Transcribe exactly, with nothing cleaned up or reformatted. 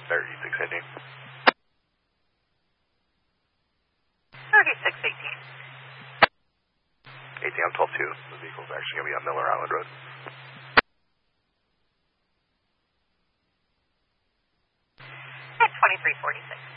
thirty-six eighteen. thirty-six eighteen. eighteen, I'm twelve two. The vehicle's actually going to be on Miller Island Road. At twenty-three forty-six.